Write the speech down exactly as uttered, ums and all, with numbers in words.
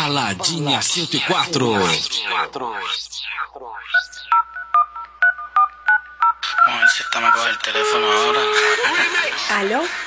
Baladinha cento e quatro. Onde você tá me aguardando o telefone agora? Aló.